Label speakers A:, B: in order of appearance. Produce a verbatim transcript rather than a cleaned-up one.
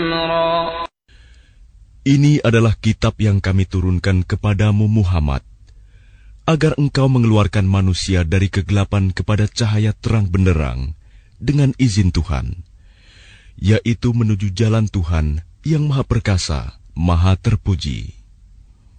A: أمرا.
B: Ini adalah kitab yang kami turunkan kepadamu Muhammad, agar engkau mengeluarkan manusia dari kegelapan kepada cahaya terang benderang dengan izin Tuhan, yaitu menuju jalan Tuhan yang Maha Perkasa, Maha Terpuji.